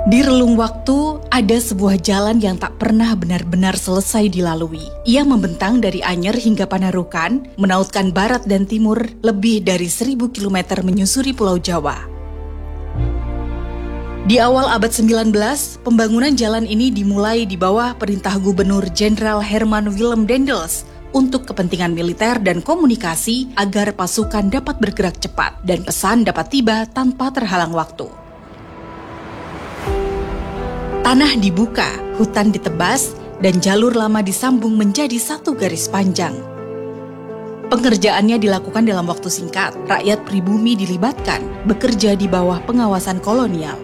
Di relung waktu, ada sebuah jalan yang tak pernah benar-benar selesai dilalui. Ia membentang dari Anyer hingga Panarukan, menautkan barat dan timur lebih dari 1.000 km menyusuri Pulau Jawa. Di awal abad 19, pembangunan jalan ini dimulai di bawah perintah Gubernur Jenderal Herman Willem Daendels untuk kepentingan militer dan komunikasi agar pasukan dapat bergerak cepat dan pesan dapat tiba tanpa terhalang waktu. Tanah dibuka, hutan ditebas, dan jalur lama disambung menjadi satu garis panjang. Pengerjaannya dilakukan dalam waktu singkat, rakyat pribumi dilibatkan, bekerja di bawah pengawasan kolonial.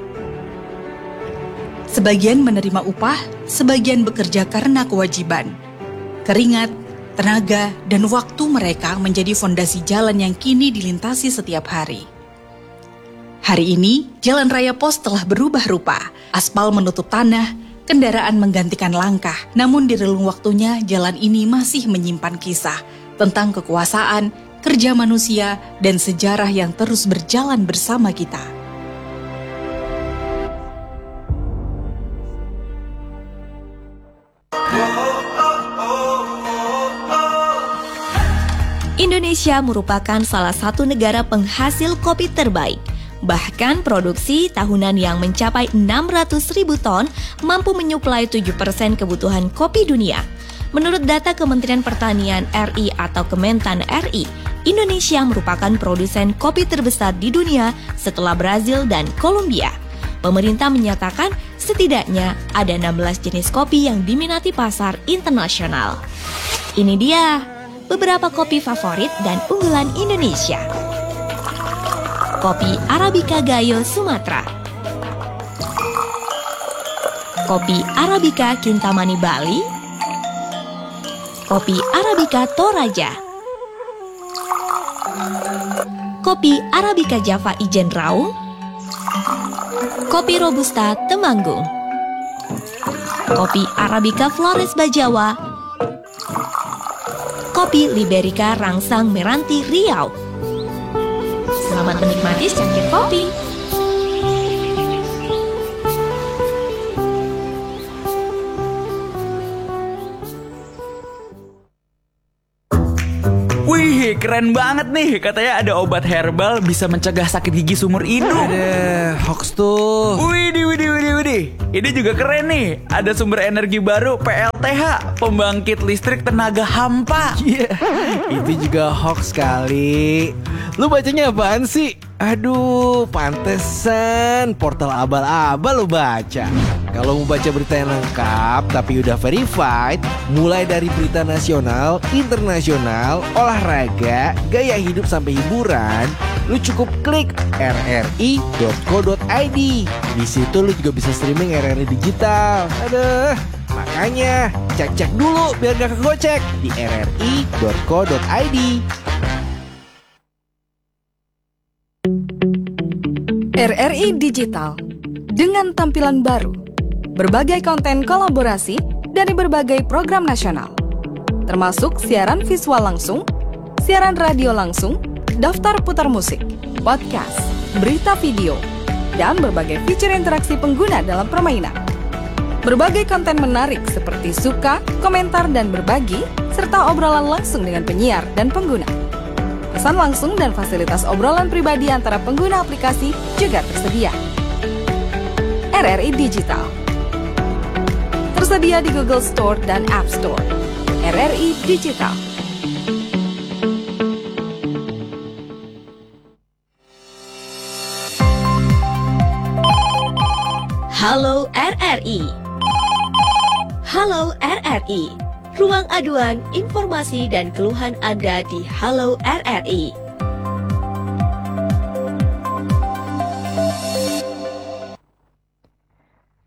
Sebagian menerima upah, sebagian bekerja karena kewajiban. Keringat, tenaga, dan waktu mereka menjadi fondasi jalan yang kini dilintasi setiap hari. Hari ini, jalan raya pos telah berubah rupa. Aspal menutup tanah, kendaraan menggantikan langkah. Namun di relung waktunya, jalan ini masih menyimpan kisah tentang kekuasaan, kerja manusia, dan sejarah yang terus berjalan bersama kita. Indonesia merupakan salah satu negara penghasil kopi terbaik. Bahkan produksi tahunan yang mencapai 600.000 ton mampu menyuplai 7% kebutuhan kopi dunia. Menurut data Kementerian Pertanian RI atau Kementan RI, Indonesia merupakan produsen kopi terbesar di dunia setelah Brazil dan Kolombia. Pemerintah menyatakan setidaknya ada 16 jenis kopi yang diminati pasar internasional. Ini dia beberapa kopi favorit dan unggulan Indonesia. Kopi Arabica Gayo Sumatera, kopi Arabica Kintamani Bali, kopi Arabica Toraja, kopi Arabica Java Ijen Raung, kopi Robusta Temanggung, kopi Arabica Flores Bajawa, kopi Liberica Rangsang Meranti Riau. Selamat menikmati secangkir kopi. Wih, keren banget nih. Katanya ada obat herbal bisa mencegah sakit gigi seumur hidup. Ada hoax tuh. Widih. Ini juga keren nih. Ada sumber energi baru PLTH, pembangkit listrik tenaga hampa. Itu juga hoax kali. Lu bacanya apaan sih? Aduh, pantesan portal abal-abal lu baca. Kalau mau baca berita yang lengkap tapi udah verified, mulai dari berita nasional, internasional, olahraga, gaya hidup sampai hiburan, lu cukup klik rri.co.id. Di situ lu juga bisa streaming RRI digital. Aduh, makanya cek-cek dulu biar gak kegocek di rri.co.id. RRI Digital dengan tampilan baru, berbagai konten kolaborasi dari berbagai program nasional, termasuk siaran visual langsung, siaran radio langsung, daftar putar musik, podcast, berita video, dan berbagai fitur interaksi pengguna dalam permainan. Berbagai konten menarik seperti suka, komentar, dan berbagi, serta obrolan langsung dengan penyiar dan pengguna. Pesan langsung dan fasilitas obrolan pribadi antara pengguna aplikasi juga tersedia. RRI Digital tersedia di Google Store dan App Store. RRI Digital. Halo RRI. Halo RRI. Ruang aduan, informasi, dan keluhan Anda di Halo RRI.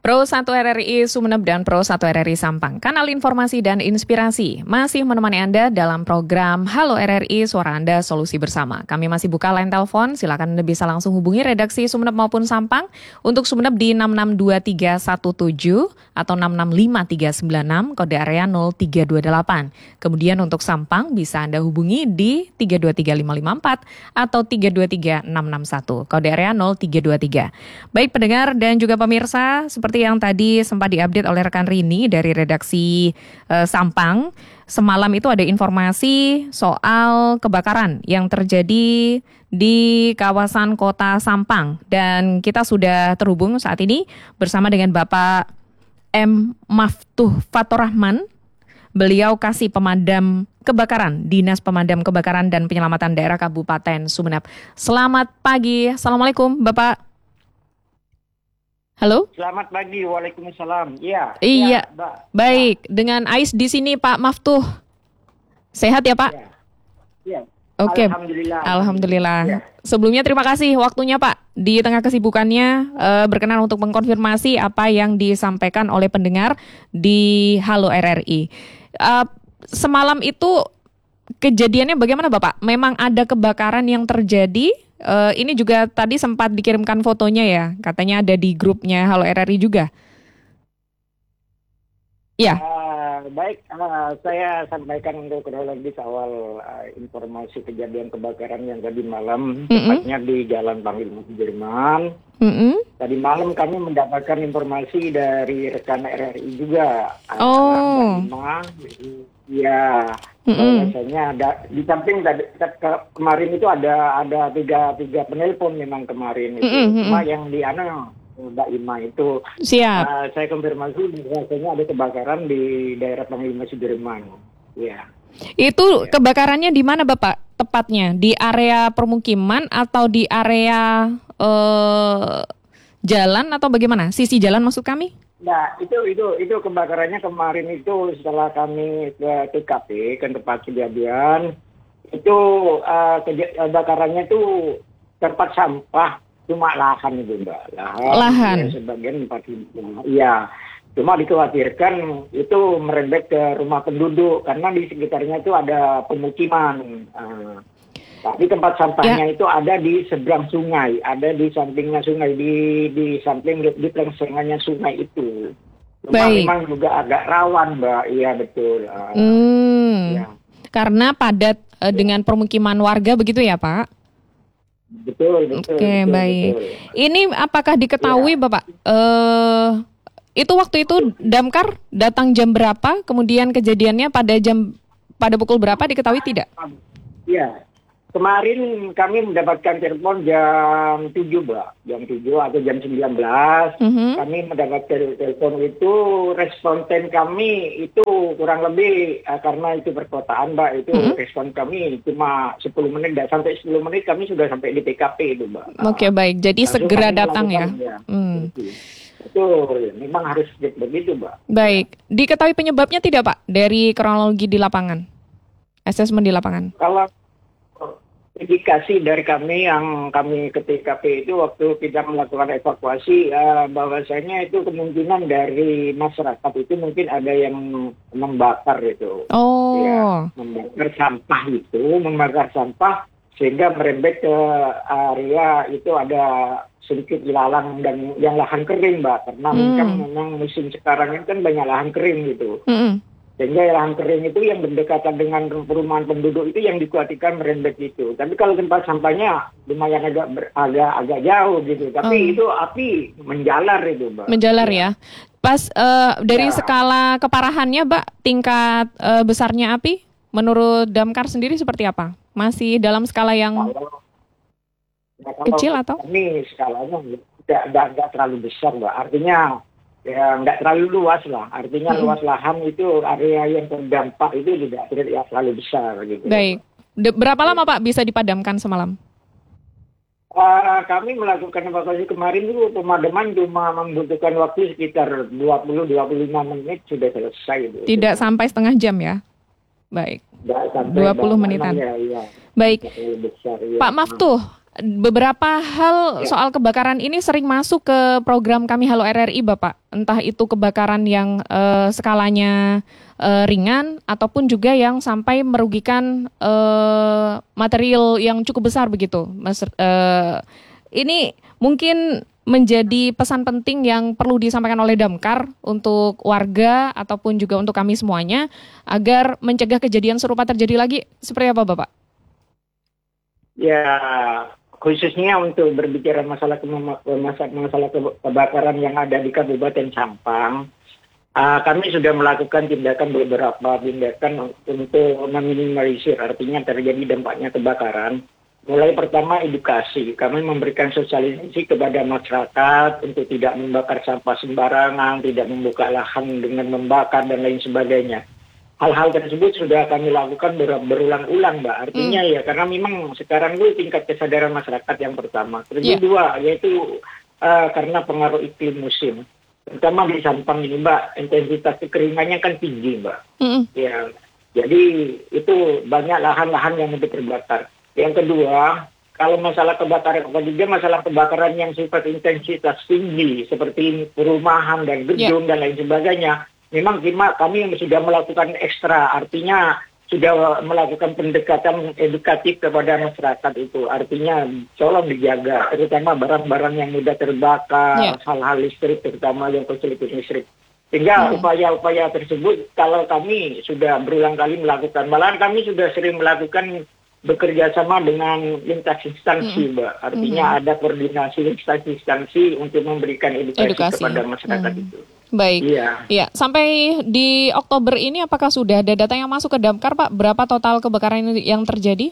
Pro 1 RRI Sumeneb dan Pro 1 RRI Sampang, kanal informasi dan inspirasi, masih menemani Anda dalam program Halo RRI, Suara Anda, Solusi Bersama. Kami masih buka line telepon, silakan Anda bisa langsung hubungi redaksi Sumeneb maupun Sampang. Untuk Sumeneb di 662317 atau 665396, kode area 0328. Kemudian untuk Sampang bisa Anda hubungi di 323554 atau 323661, kode area 0323. Baik pendengar dan juga pemirsa, seperti yang tadi sempat diupdate oleh rekan Rini dari redaksi Sampang, semalam itu ada informasi soal kebakaran yang terjadi di kawasan kota Sampang. Dan kita sudah terhubung saat ini bersama dengan Bapak M. Maftuh Faturrahman. Beliau kasih pemadam kebakaran, Dinas Pemadam Kebakaran dan Penyelamatan Daerah Kabupaten Sumeneb. Selamat pagi, Assalamualaikum Bapak. Halo? Selamat pagi, waalaikumsalam. Iya. Iya, Mbak. baik. Dengan Ais di sini Pak Maftuh. Sehat ya Pak? Iya. Oke. Alhamdulillah. Ya. Sebelumnya terima kasih waktunya Pak. Di tengah kesibukannya berkenan untuk mengkonfirmasi apa yang disampaikan oleh pendengar di Halo RRI. Semalam itu kejadiannya bagaimana Bapak? Memang ada kebakaran yang terjadi? Ini juga tadi sempat dikirimkan fotonya ya, katanya ada di grupnya Halo RRI juga. Ya. Baik, saya sampaikan untuk kronologis awal informasi kejadian kebakaran yang tadi malam, tepatnya di Jalan Panglima Sudirman. Tadi malam kami mendapatkan informasi dari rekan RRI juga. Ya, biasanya ada di samping kemarin itu ada tiga penelpon memang kemarin itu, cuma yang di Mbak Ima itu. Siap. Saya konfirmasi biasanya ada kebakaran di daerah Panglima Sudirman. Ya. Itu kebakarannya di mana Bapak? Tepatnya di area permukiman atau di area jalan atau bagaimana? Sisi jalan maksud kami? Nah, itu kebakarannya kemarin itu setelah kami ke TKP ke tempat kejadian itu kebakarannya itu tempat sampah, cuma lahan itu Mbak. Lahan. Ya, sebagian tempat iya. Cuma dikhawatirkan itu merembet ke rumah penduduk karena di sekitarnya itu ada pemukiman. Tapi tempat sampahnya itu ada di seberang sungai, ada di sampingnya sungai, di samping di pelengsengannya sungai itu. Memang juga agak rawan, Mbak. Iya betul. Ya. Karena padat dengan permukiman warga begitu ya, Pak? Betul. Oke, baik. Betul. Ini apakah diketahui Bapak? Itu waktu itu damkar datang jam berapa? Kemudian kejadiannya pada pukul berapa diketahui tidak? Iya. Kemarin kami mendapatkan telepon jam 7, Mbak. Jam 7 atau jam 19. Kami mendapatkan telepon itu, responden kami itu kurang lebih, karena itu perkotaan, Mbak, itu respon kami cuma 10 menit, sampai 10 menit kami sudah sampai di TKP itu, Mbak. Oke, baik. Jadi segera datang ya. Betul, memang harus begitu, Mbak. Baik. Diketahui penyebabnya tidak, Pak? Dari kronologi di lapangan? Asesmen di lapangan? Kalau indikasi dari kami yang kami ke TKP itu waktu kita melakukan evakuasi, bahwasanya itu kemungkinan dari masyarakat itu mungkin ada yang membakar itu. Ya, membakar sampah sehingga merembet ke area itu ada sedikit ilalang dan yang lahan kering, Mbak, karena memang musim sekarang ini kan banyak lahan kering gitu. Sehingga lahan kering itu yang berdekatan dengan perumahan penduduk itu yang dikhawatirkan merembet itu. Tapi kalau tempat sampahnya lumayan agak jauh gitu. Tapi itu api menjalar itu, Mbak. Menjalar ya. Pas dari skala keparahannya, Mbak, tingkat besarnya api menurut damkar sendiri seperti apa? Masih dalam skala yang kecil atau? Ini skalanya tidak terlalu besar, Mbak. Artinya ya nggak terlalu luas lah, artinya luas lahan itu area yang terdampak itu tidak terlalu besar gitu. Baik, berapa lama Pak bisa dipadamkan semalam? Kami melakukan evakuasi kemarin itu pemadaman cuma membutuhkan waktu sekitar 20-25 menit sudah selesai. Gitu. Tidak sampai setengah jam ya? Baik, 20 menitan. Ya. Baik, besar, ya. Pak Maftuh, beberapa hal soal kebakaran ini sering masuk ke program kami Halo RRI, Bapak. Entah itu kebakaran yang skalanya ringan ataupun juga yang sampai merugikan material yang cukup besar begitu. Ini mungkin menjadi pesan penting yang perlu disampaikan oleh Damkar untuk warga ataupun juga untuk kami semuanya agar mencegah kejadian serupa terjadi lagi. Seperti apa, Bapak? Ya, khususnya untuk berbicara masalah kebakaran yang ada di Kabupaten Sampang, kami sudah melakukan beberapa tindakan untuk meminimalisir artinya terjadi dampaknya kebakaran. Mulai pertama edukasi, kami memberikan sosialisasi kepada masyarakat untuk tidak membakar sampah sembarangan, tidak membuka lahan dengan membakar dan lain sebagainya. Hal-hal tersebut sudah kami lakukan berulang-ulang, Mbak. Artinya ya karena memang sekarang itu tingkat kesadaran masyarakat yang pertama. Kedua yaitu karena pengaruh iklim musim. Terutama di Sampang ini, Mbak, intensitas kekeringannya kan tinggi, Mbak. Ya, jadi itu banyak lahan-lahan yang mudah terbakar. Yang kedua, kalau masalah kebakaran, juga masalah kebakaran yang sifat intensitas tinggi seperti perumahan dan gedung dan lain sebagainya, memang kami sudah melakukan ekstra, artinya sudah melakukan pendekatan edukatif kepada masyarakat itu. Artinya tolong dijaga, terutama barang-barang yang mudah terbakar, hal-hal listrik, terutama yang fasilitas listrik. Sehingga upaya-upaya tersebut, kalau kami sudah berulang kali melakukan, malahan kami sudah sering melakukan bekerja sama dengan lintas instansi, Mbak. Artinya ada koordinasi lintas instansi untuk memberikan edukasi kepada masyarakat itu. Baik. Iya. Sampai di Oktober ini apakah sudah ada data yang masuk ke Damkar, Pak? Berapa total kebakaran yang terjadi?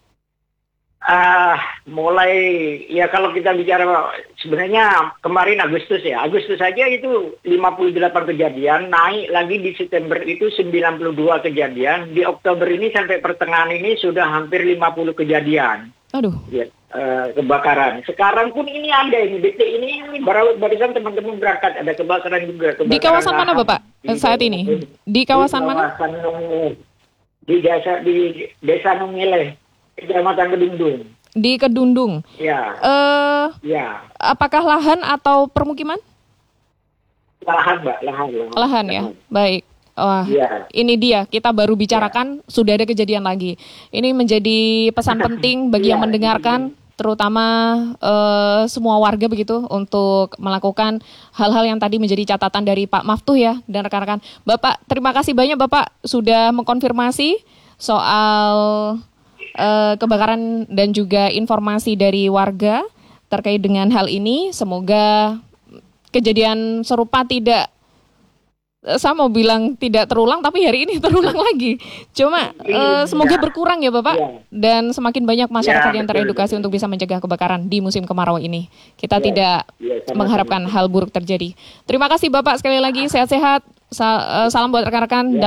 Mulai ya kalau kita bicara sebenarnya kemarin Agustus saja itu 58 kejadian, naik lagi di September itu 92 kejadian, di Oktober ini sampai pertengahan ini sudah hampir 50 kejadian. Aduh. Ya, kebakaran. Sekarang pun ini ada ini detik ini barusan teman-teman berangkat ada kebakaran juga. Di kawasan mana, Bapak? Saat ini? Di kawasan mana? Di desa Nungile. Kecamatan Kedundung. Di Kedundung. Ya. Apakah lahan atau permukiman? Lahan, Mbak. Lahan ya. Baik. Wah, ini dia kita baru bicarakan sudah ada kejadian lagi. Ini menjadi pesan penting bagi yang mendengarkan, terutama semua warga begitu untuk melakukan hal-hal yang tadi menjadi catatan dari Pak Maftuh ya dan rekan-rekan. Bapak, terima kasih banyak Bapak sudah mengkonfirmasi soal kebakaran dan juga informasi dari warga terkait dengan hal ini. Semoga kejadian serupa tidak, saya mau bilang tidak terulang, tapi hari ini terulang lagi. Cuma semoga berkurang ya Bapak, dan semakin banyak masyarakat yang teredukasi untuk bisa mencegah kebakaran di musim kemarau ini. Kita tidak mengharapkan hal buruk terjadi. Terima kasih Bapak sekali lagi, sehat-sehat. Salam buat rekan-rekan.